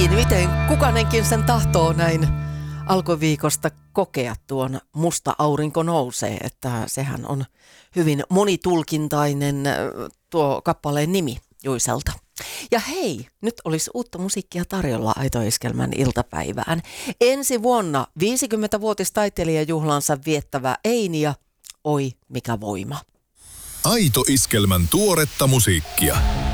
Niin miten kukainenkin sen tahtoo näin alkuviikosta kokea tuon Musta aurinko nousee, että sehän on hyvin monitulkintainen tuo kappaleen nimi Juiselta. Ja hei, nyt olisi uutta musiikkia tarjolla Aito Iskelmän iltapäivään. Ensi vuonna 50-vuotistaiteilijajuhlansa viettävä Eini ja Oi mikä voima. Aito Iskelmän tuoretta musiikkia.